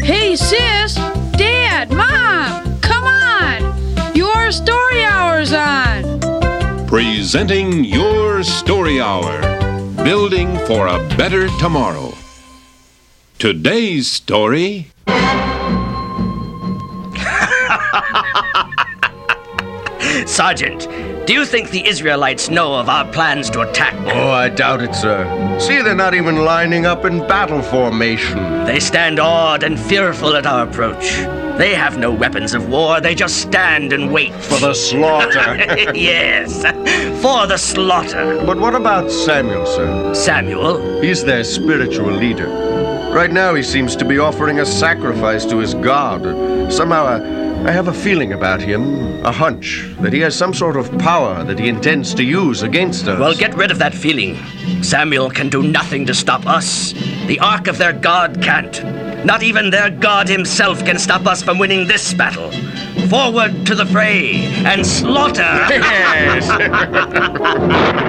Hey, sis, Dad, Mom, come on! Your story hour's on! Presenting Your Story Hour, building for a better tomorrow. Today's story... Sergeant, do you think the Israelites know of our plans to attack? Oh, I doubt it, sir. See, they're not even lining up in battle formation. They stand awed and fearful at our approach. They have no weapons of war. They just stand and wait. For the slaughter. Yes, for the slaughter. But what about Samuel, sir? Samuel? He's their spiritual leader. Right now, he seems to be offering a sacrifice to his God. Somehow, I have a feeling about him, a hunch, that he has some sort of power that he intends to use against us. Well, get rid of that feeling. Samuel can do nothing to stop us. The ark of their God can't. Not even their God himself can stop us from winning this battle. Forward to the fray and slaughter! Yes!